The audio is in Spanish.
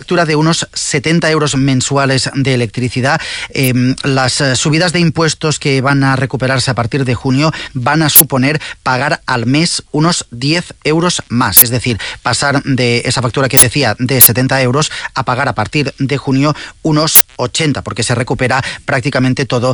factura de unos 70 euros mensuales de electricidad. Las subidas de impuestos que van a recuperarse a partir de junio van a suponer pagar al mes unos 10 euros más. Es decir, pasar de esa factura que decía de 70 euros a pagar a partir de junio unos 80, porque se recupera prácticamente todo